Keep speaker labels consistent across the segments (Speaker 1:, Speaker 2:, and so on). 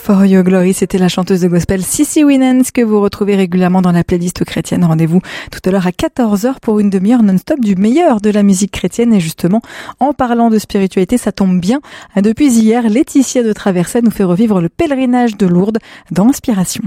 Speaker 1: For Your Glory, c'était la chanteuse de gospel Sissy Winans que vous retrouvez régulièrement dans la playlist chrétienne. Rendez-vous tout à l'heure à 14h pour une demi-heure non-stop du meilleur de la musique chrétienne. Et justement, en parlant de spiritualité, ça tombe bien. Depuis hier, Laetitia de Traversais nous fait revivre le pèlerinage de Lourdes dans Inspiration.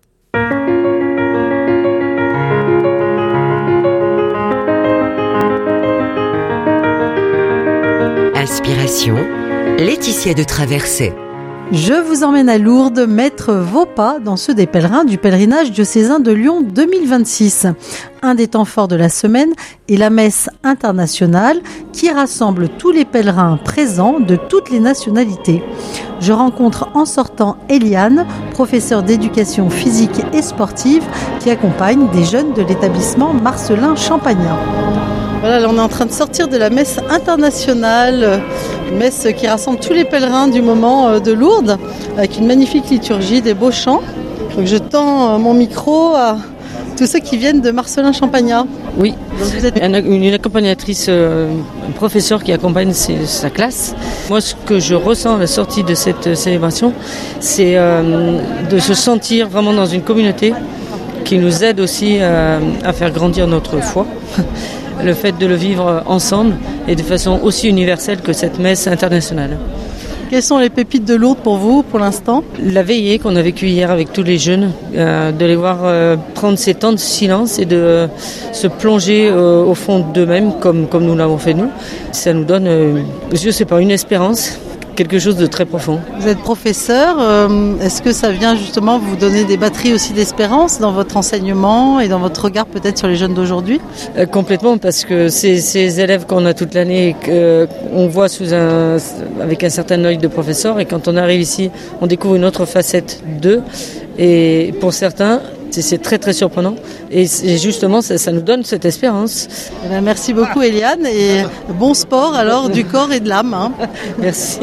Speaker 2: Inspiration, Laetitia de Traversais.
Speaker 3: Je vous emmène à Lourdes mettre vos pas dans ceux des pèlerins du pèlerinage diocésain de Lyon 2026. Un des temps forts de la semaine est la messe internationale qui rassemble tous les pèlerins présents de toutes les nationalités. Je rencontre en sortant Eliane, professeure d'éducation physique et sportive qui accompagne des jeunes de l'établissement Marcellin Champagnat. Voilà, là on est en train de sortir de la messe internationale, une messe qui rassemble tous les pèlerins du moment de Lourdes, avec une magnifique liturgie, des beaux chants. Donc je tends mon micro à tous ceux qui viennent de Marcellin Champagnat.
Speaker 4: Oui,
Speaker 3: donc vous êtes
Speaker 4: une accompagnatrice, un professeur qui accompagne sa classe. Moi, ce que je ressens à la sortie de cette célébration, c'est de se sentir vraiment dans une communauté qui nous aide aussi à faire grandir notre foi. Le fait de le vivre ensemble et de façon aussi universelle que cette messe internationale.
Speaker 3: Quelles sont les pépites de Lourdes pour vous, pour l'instant ?
Speaker 4: La veillée qu'on a vécue hier avec tous les jeunes, de les voir prendre ces temps de silence et de se plonger au fond d'eux-mêmes comme nous l'avons fait nous, ça nous donne, je sais pas, une espérance, quelque chose de très profond.
Speaker 3: Vous êtes professeur, est-ce que ça vient justement vous donner des batteries aussi d'espérance dans votre enseignement et dans votre regard peut-être sur les jeunes d'aujourd'hui ?
Speaker 4: Complètement, parce que ces élèves qu'on a toute l'année, on voit avec un certain œil de professeur, et quand on arrive ici, on découvre une autre facette d'eux, et pour certains, c'est très très surprenant, et justement ça nous donne cette espérance.
Speaker 3: Eh bien, merci beaucoup Eliane, et bon sport alors du corps et de l'âme. Hein.
Speaker 4: Merci.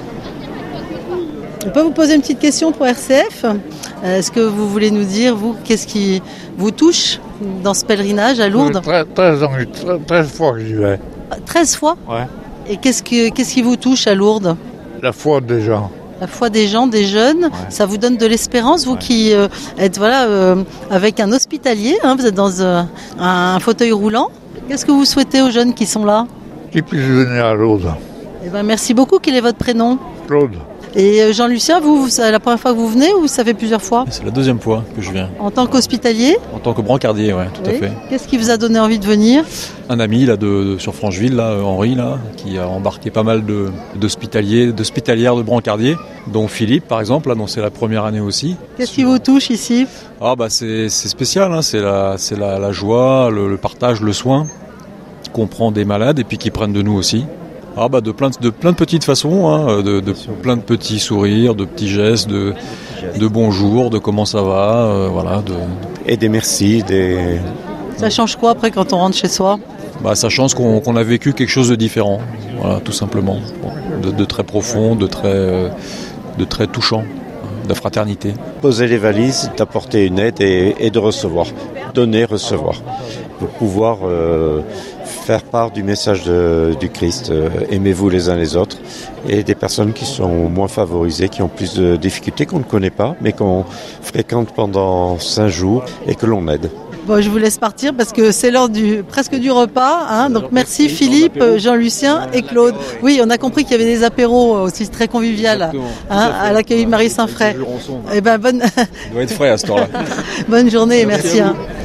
Speaker 3: Je peux vous poser une petite question pour RCF ? Est-ce que vous voulez nous dire, vous, qu'est-ce qui vous touche dans ce pèlerinage à Lourdes ?
Speaker 5: 13 fois que j'y vais.
Speaker 3: 13 fois ?
Speaker 5: Ouais.
Speaker 3: Et qu'est-ce qui vous touche à Lourdes ?
Speaker 5: La foi des gens.
Speaker 3: La foi des gens, des jeunes, ouais. Ça vous donne de l'espérance, vous qui êtes avec un hospitalier, hein, vous êtes dans un fauteuil roulant. Qu'est-ce que vous souhaitez aux jeunes qui sont là ?
Speaker 5: Qu'ils puissent venir à Lourdes.
Speaker 3: Eh ben, merci beaucoup. Quel est votre prénom ?
Speaker 5: Claude.
Speaker 3: Et Jean-Lucien, c'est la première fois que vous venez ou ça fait plusieurs fois ?
Speaker 6: C'est la deuxième fois que je viens.
Speaker 3: En tant qu'hospitalier ?
Speaker 6: En tant que brancardier, oui, tout à fait.
Speaker 3: Qu'est-ce qui vous a donné envie de venir ?
Speaker 6: Un ami là, sur Francheville, là, Henri, là, qui a embarqué pas mal d'hospitalières de brancardiers, dont Philippe par exemple, là, dont c'est la première année aussi.
Speaker 3: Qu'est-ce qui vous touche ici ?
Speaker 6: C'est spécial, hein, c'est la joie, le partage, le soin qu'on prend des malades et puis qu'ils prennent de nous aussi. De plein de petites façons, hein, de plein de petits sourires, de petits gestes, de bonjour, de comment ça va,
Speaker 7: Et des merci,
Speaker 3: Ça change quoi après quand on rentre chez soi ?
Speaker 6: Ça change qu'on a vécu quelque chose de différent, voilà, tout simplement, de très profond, de très touchant, de fraternité.
Speaker 7: Poser les valises, d'apporter une aide et de recevoir, donner, recevoir, pour pouvoir faire part du message du Christ, aimez-vous les uns les autres, et des personnes qui sont moins favorisées, qui ont plus de difficultés qu'on ne connaît pas, mais qu'on fréquente pendant 5 jours et que l'on aide.
Speaker 3: Bon, je vous laisse partir parce que c'est l'heure presque du repas. Hein, donc merci Philippe, Jean-Lucien et Claude. Oui, on a compris qu'il y avait des apéros aussi très conviviales à l'accueil Marie Saint-Fray. Eh ben,
Speaker 6: Il doit être frais à ce temps-là.
Speaker 3: Bonne journée et merci.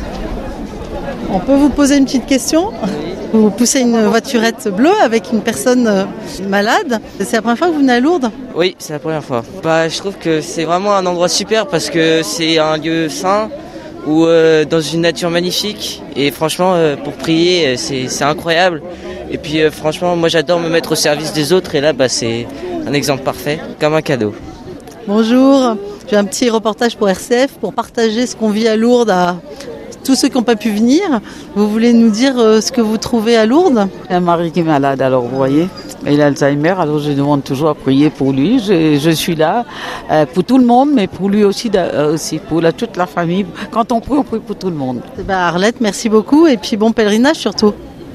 Speaker 3: On peut vous poser une petite question ? Vous poussez une voiturette bleue avec une personne malade. C'est la première fois que vous venez à Lourdes ?
Speaker 8: Oui, c'est la première fois. Je trouve que c'est vraiment un endroit super parce que c'est un lieu saint ou dans une nature magnifique. Et franchement, pour prier, c'est incroyable. Et puis franchement, moi j'adore me mettre au service des autres. Et là, c'est un exemple parfait, comme un cadeau.
Speaker 3: Bonjour, j'ai un petit reportage pour RCF pour partager ce qu'on vit à Lourdes à tous ceux qui n'ont pas pu venir. Vous voulez nous dire ce que vous trouvez à Lourdes ?
Speaker 9: J'ai un mari qui est malade, alors vous voyez, il a Alzheimer, alors je demande toujours à prier pour lui. Je suis là pour tout le monde, mais pour lui aussi pour toute la famille. Quand on prie pour tout le monde.
Speaker 3: Arlette, merci beaucoup et puis bon pèlerinage surtout.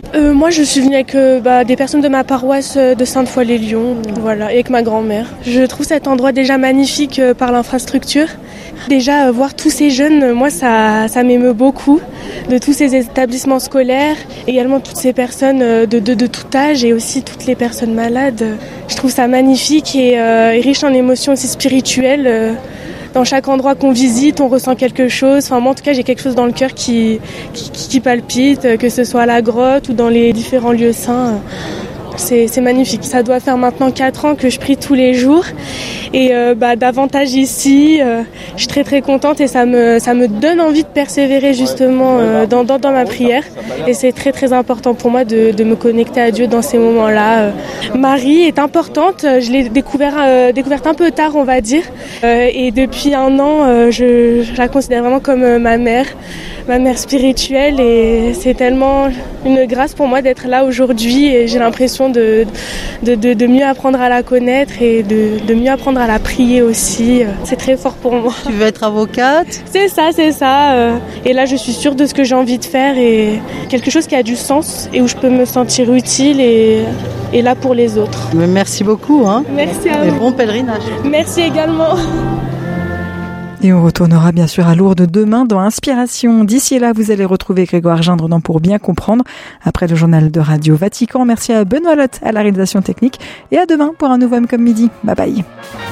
Speaker 10: Moi, je suis venue avec des personnes de ma paroisse de Sainte-Foy-les-Lyons, voilà, et avec ma grand-mère. Je trouve cet endroit déjà magnifique par l'infrastructure. Déjà, voir tous ces jeunes, moi, ça m'émeut beaucoup, de tous ces établissements scolaires, également toutes ces personnes de tout âge et aussi toutes les personnes malades. Je trouve ça magnifique et riche en émotions aussi spirituelles. Dans chaque endroit qu'on visite, on ressent quelque chose. Enfin, moi, en tout cas, j'ai quelque chose dans le cœur qui palpite, que ce soit à la grotte ou dans les différents lieux saints. C'est magnifique. Ça doit faire maintenant 4 ans que je prie tous les jours. Et davantage ici, je suis très très contente et ça me donne envie de persévérer justement dans ma prière. Et c'est très très important pour moi de me connecter à Dieu dans ces moments-là. Marie est importante. Je l'ai découverte un peu tard, on va dire. Et depuis 1 an, je la considère vraiment comme ma mère spirituelle, et c'est tellement une grâce pour moi d'être là aujourd'hui, et j'ai l'impression de mieux apprendre à la connaître et de mieux apprendre à la prier aussi. C'est très fort pour moi.
Speaker 3: Tu veux être avocate ?
Speaker 10: C'est ça. Et là, je suis sûre de ce que j'ai envie de faire, et quelque chose qui a du sens et où je peux me sentir utile et là pour les autres.
Speaker 3: Mais merci beaucoup.
Speaker 10: Merci à vous.
Speaker 3: Et bon pèlerinage.
Speaker 10: Merci également.
Speaker 1: Et on retournera bien sûr à Lourdes demain dans Inspiration. D'ici là, vous allez retrouver Grégoire Gindre dans Pour bien comprendre, après le journal de Radio Vatican. Merci à Benoît Lotte à la réalisation technique, et à demain pour un nouveau M comme midi. Bye bye.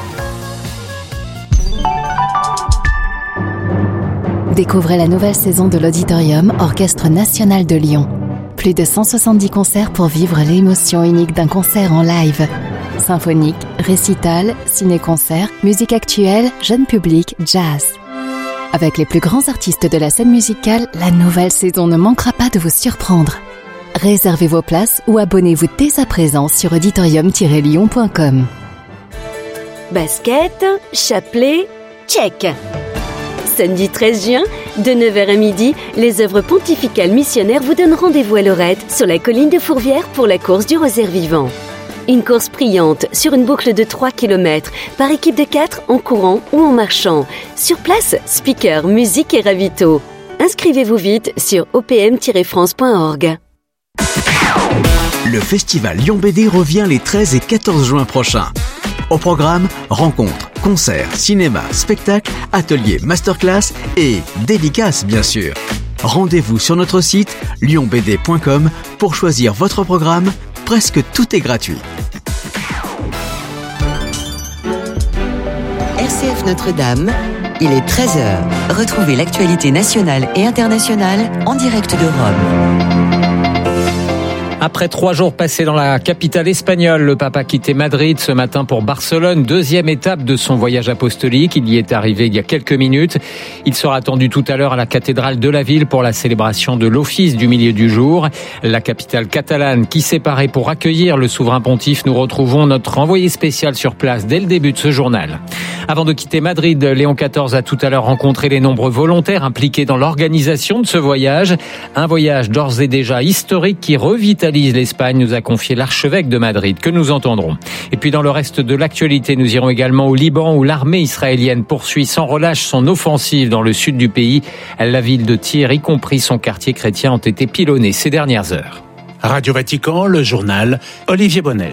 Speaker 11: Découvrez la nouvelle saison de l'Auditorium Orchestre National de Lyon. Plus de 170 concerts pour vivre l'émotion unique d'un concert en live. Symphonique, récital, ciné-concert, musique actuelle, jeune public, jazz. Avec les plus grands artistes de la scène musicale, la nouvelle saison ne manquera pas de vous surprendre. Réservez vos places ou abonnez-vous dès à présent sur auditorium-lyon.com.
Speaker 12: Basket, chapelet, check. Samedi 13 juin, de 9h à midi, les œuvres pontificales missionnaires vous donnent rendez-vous à Lorette, sur la colline de Fourvière, pour la course du rosaire vivant. Une course priante sur une boucle de 3 km, par équipe de 4 en courant ou en marchant. Sur place, speaker, musique et ravito. Inscrivez-vous vite sur opm-france.org.
Speaker 13: Le festival Lyon BD revient les 13 et 14 juin prochains. Au programme, rencontres, concerts, cinéma, spectacles, ateliers, masterclass et dédicaces bien sûr. Rendez-vous sur notre site lyonbd.com pour choisir votre programme. Presque tout est gratuit.
Speaker 2: RCF Notre-Dame, il est 13h. Retrouvez l'actualité nationale et internationale en direct de Rome.
Speaker 14: Après 3 jours passés dans la capitale espagnole, le pape a quitté Madrid ce matin pour Barcelone, 2e étape de son voyage apostolique. Il y est arrivé il y a quelques minutes. Il sera attendu tout à l'heure à la cathédrale de la ville pour la célébration de l'office du milieu du jour. La capitale catalane qui s'est parée pour accueillir le souverain pontife. Nous retrouvons notre envoyé spécial sur place dès le début de ce journal. Avant de quitter Madrid, Léon XIV a tout à l'heure rencontré les nombreux volontaires impliqués dans l'organisation de ce voyage. Un voyage d'ores et déjà historique qui revitalise l'Espagne, nous a confié l'archevêque de Madrid, que nous entendrons. Et puis dans le reste de l'actualité, nous irons également au Liban, où l'armée israélienne poursuit sans relâche son offensive dans le sud du pays. La ville de Tyr, y compris son quartier chrétien, ont été pilonnés ces dernières heures.
Speaker 15: Radio Vatican, le journal, Olivier Bonnel.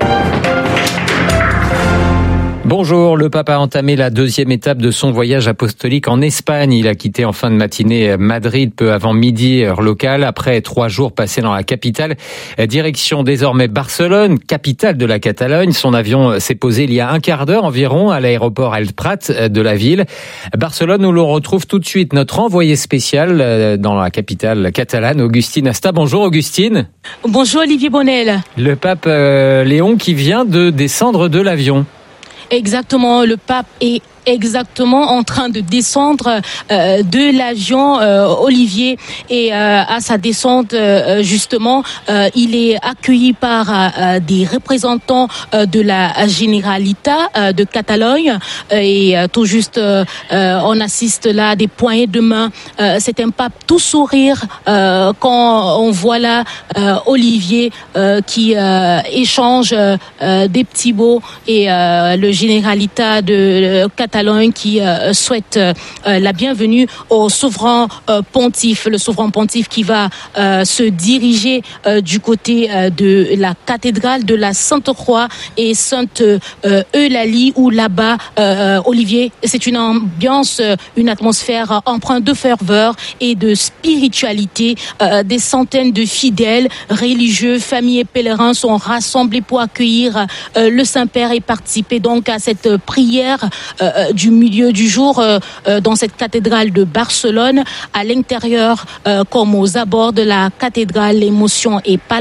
Speaker 14: Bonjour, le pape a entamé la 2e étape de son voyage apostolique en Espagne. Il a quitté en fin de matinée Madrid peu avant midi, heure locale, après 3 jours passés dans la capitale. Direction désormais Barcelone, capitale de la Catalogne. Son avion s'est posé il y a un quart d'heure environ à l'aéroport El Prat de la ville. Barcelone, où l'on retrouve tout de suite notre envoyé spécial dans la capitale catalane, Augustine Asta. Bonjour Augustine.
Speaker 16: Bonjour Olivier Bonnel.
Speaker 14: Le pape Léon qui vient de descendre de l'avion.
Speaker 16: Exactement, le pape est exactement en train de descendre de l'avion Olivier, et à sa descente justement il est accueilli par des représentants de la Generalitat de Catalogne, et tout juste on assiste là à des poignées de main. C'est un pape tout sourire quand on voit là Olivier qui échange des petits mots, et le Generalitat de Catalogne Catalogne qui souhaite la bienvenue au souverain pontife. Le souverain pontife qui va se diriger du côté de la cathédrale de la Sainte-Croix et Sainte Eulalie, où là-bas, Olivier, c'est une ambiance, une atmosphère empreinte de ferveur et de spiritualité. Des centaines de fidèles, religieux, familles et pèlerins sont rassemblés pour accueillir le Saint-Père et participer donc à cette prière du milieu du jour dans cette cathédrale de Barcelone. À l'intérieur comme aux abords de la cathédrale, l'émotion est palpable.